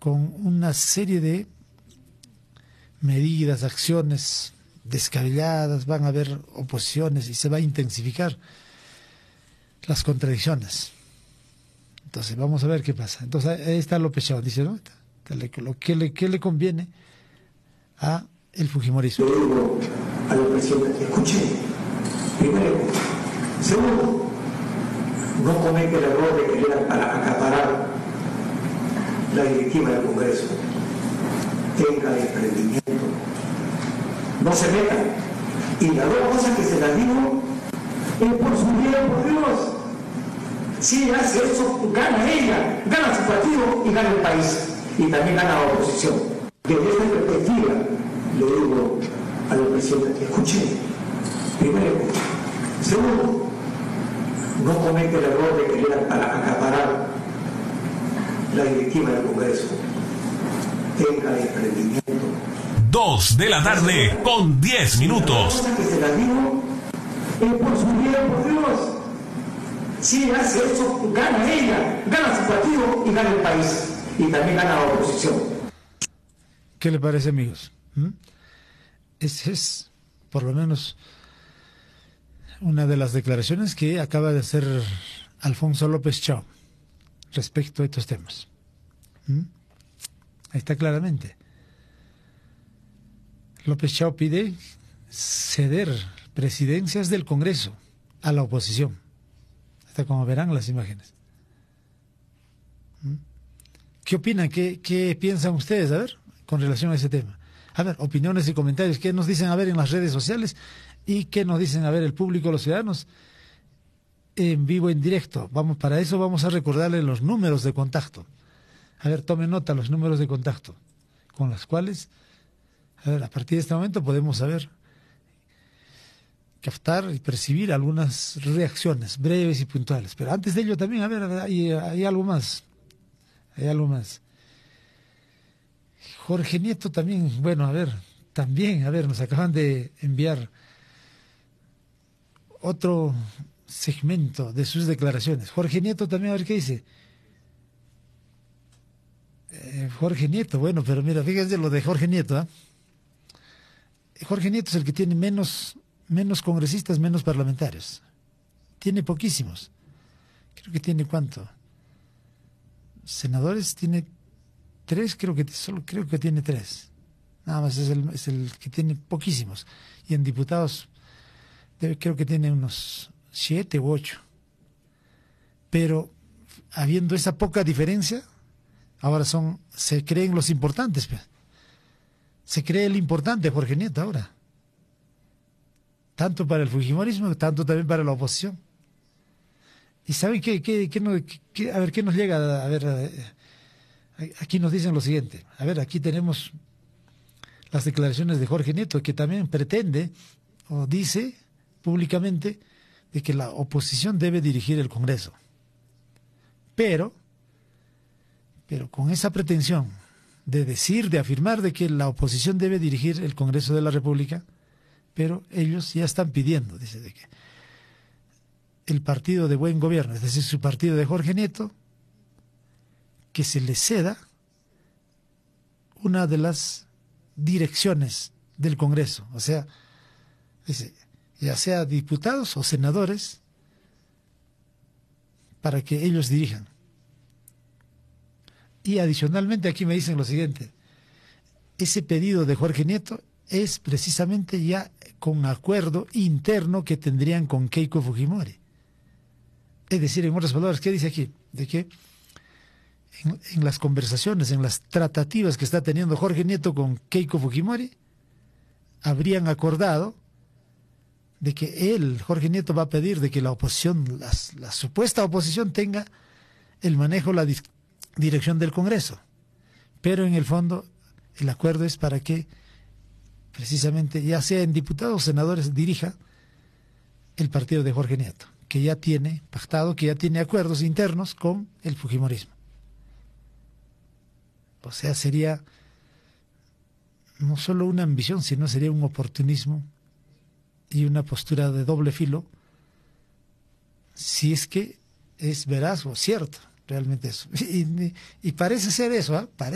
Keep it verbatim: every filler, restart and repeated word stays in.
con una serie de medidas, acciones descabelladas, van a haber oposiciones y se va a intensificar las contradicciones. Entonces vamos a ver qué pasa. Entonces ahí está López Chao, dice, ¿no? Lo que le, que le conviene a el fujimorismo. Le digo a la presidenta, escuche, primero, segundo, no comete el error de querer acaparar la directiva del Congreso. Tenga desprendimiento, no se meta. Y las dos cosas que se las digo es por su bien, por Dios. Si hace eso, gana ella, gana su partido y gana el país. Y también gana la oposición. Desde esta perspectiva, le digo a la presidenta, escuche, primero, segundo, no comete el error de querer acaparar la directiva del Congreso. Tenga desprendimiento. Dos de la tarde con diez minutos. La cosa que se la digo es por su bien, por Dios. Si hace eso, gana ella, gana su partido y gana el país. Y también gana la oposición. ¿Qué le parece, amigos? ¿Mm? Esa es, por lo menos, una de las declaraciones que acaba de hacer Alfonso López Chao respecto a estos temas. ¿Mm? Ahí está claramente. López Chao pide ceder presidencias del Congreso a la oposición. Hasta como verán las imágenes. ¿Mm? ¿Qué opinan? ¿Qué, ¿Qué piensan ustedes? A ver, con relación a ese tema. A ver, opiniones y comentarios. ¿Qué nos dicen a ver en las redes sociales? ¿Y qué nos dicen a ver el público, los ciudadanos? En vivo, en directo. Vamos, para eso vamos a recordarles los números de contacto. A ver, tome nota, los números de contacto, con los cuales, a ver, a partir de este momento podemos saber, captar y percibir algunas reacciones breves y puntuales. Pero antes de ello también, a ver, hay, hay algo más. Hay algo más. Jorge Nieto también, bueno, a ver, también, a ver, nos acaban de enviar otro segmento de sus declaraciones. Jorge Nieto también, a ver qué dice. Eh, Jorge Nieto, bueno, pero mira, fíjense lo de Jorge Nieto, ¿eh? Jorge Nieto es el que tiene menos, menos congresistas, menos parlamentarios. Tiene poquísimos. Creo que tiene ¿cuánto? Senadores tiene tres, creo que solo creo que tiene tres. Nada más es el, es el que tiene poquísimos. Y en diputados debe, creo que tiene unos siete u ocho. Pero habiendo esa poca diferencia, ahora son, se creen los importantes. Pues. Se cree el importante Jorge Nieto ahora. Tanto para el fujimorismo, tanto también para la oposición. ¿Y saben qué, qué, qué, no, qué, a ver, qué nos llega? A ver, aquí nos dicen lo siguiente. A ver, aquí tenemos las declaraciones de Jorge Nieto, que también pretende o dice públicamente de que la oposición debe dirigir el Congreso. Pero, pero con esa pretensión de decir, de afirmar de que la oposición debe dirigir el Congreso de la República, pero ellos ya están pidiendo, dice, de que el partido de buen gobierno, es decir, su partido de Jorge Nieto, que se le ceda una de las direcciones del Congreso, o sea, dice, ya sea diputados o senadores, para que ellos dirijan. Y adicionalmente aquí me dicen lo siguiente, ese pedido de Jorge Nieto es precisamente ya con acuerdo interno que tendrían con Keiko Fujimori. Es decir, en otras palabras, ¿qué dice aquí? De que en, en las conversaciones, en las tratativas que está teniendo Jorge Nieto con Keiko Fujimori, habrían acordado de que él, Jorge Nieto, va a pedir de que la oposición, la, la supuesta oposición, tenga el manejo, la dis, dirección del Congreso. Pero en el fondo, el acuerdo es para que precisamente, ya sea en diputados o senadores, dirija el partido de Jorge Nieto, que ya tiene pactado, que ya tiene acuerdos internos con el fujimorismo. O sea, sería no solo una ambición, sino sería un oportunismo y una postura de doble filo, si es que es veraz o cierto realmente eso. Y, y parece ser eso, ¿eh? Parece